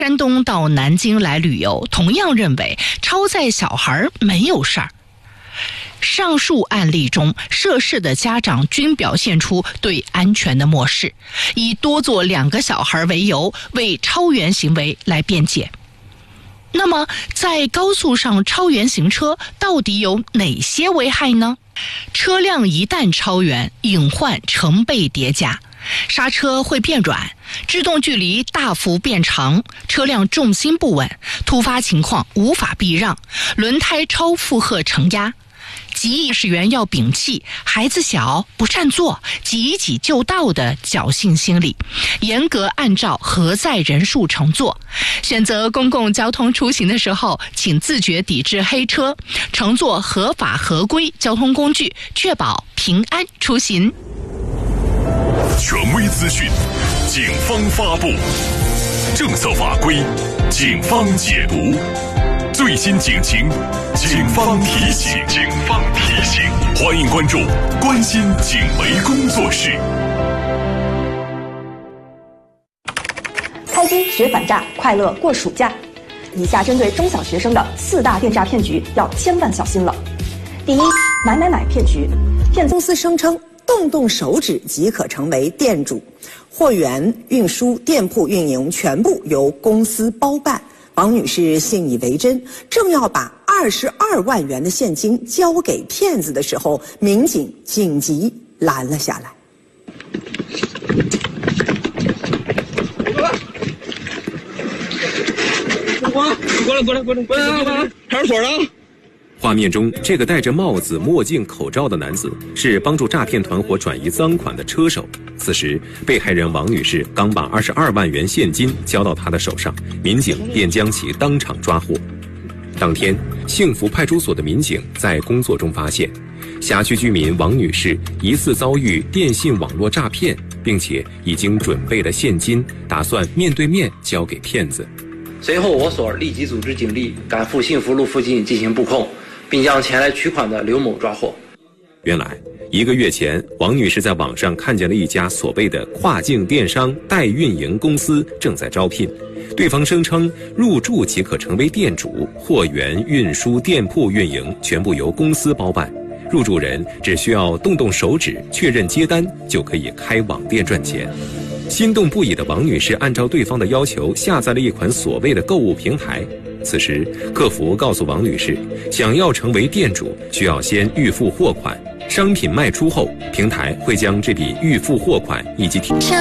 山东到南京来旅游，同样认为超载小孩没有事儿。上述案例中，涉事的家长均表现出对安全的漠视，以多坐2个小孩为由，为超员行为来辩解。那么，在高速上超员行车到底有哪些危害呢？车辆一旦超员，隐患成倍叠加。刹车会变软，制动距离大幅变长，车辆重心不稳，突发情况无法避让，轮胎超负荷承压。急驾驶员要摒弃孩子小不占座挤一挤就到的侥幸心理，严格按照核载人数乘坐。选择公共交通出行的时候，请自觉抵制黑车，乘坐合法合规交通工具，确保平安出行。 权威资讯，警方发布；政策法规，警方解读；最新警情，警方提醒。欢迎关注关心警媒工作室。 开心学反诈，快乐过暑假。以下针对中小学生的4大电诈骗局要千万小心了。第一，买骗局，骗公司声称动手指即可成为店主，货源、运输、店铺运营全部由公司包办。王女士信以为真，正要把22万元的现金交给骗子的时候，民警紧急拦了下来。 过来，派出所了。 画面中，这个戴着帽子、墨镜、口罩的男子是帮助诈骗团伙转移赃款的车手。此时，被害人王女士刚把22万元现金交到他的手上，民警便将其当场抓获。当天，幸福派出所的民警在工作中发现，辖区居民王女士疑似遭遇电信网络诈骗，并且已经准备了现金，打算面对面交给骗子。 随后，我所立即组织警力赶赴幸福路附近进行布控，并将前来取款的刘某抓获。 原来1个月前，王女士在网上看见了一家所谓的跨境电商代运营公司正在招聘，对方声称入驻即可成为店主，货源、运输、店铺运营全部由公司包办，入驻人只需要动手指确认接单就可以开网店赚钱。心动不已的王女士按照对方的要求下载了一款所谓的购物平台。此时，客服告诉王女士，想要成为店主，需要先预付货款，商品卖出后，平台会将这笔预付货款以及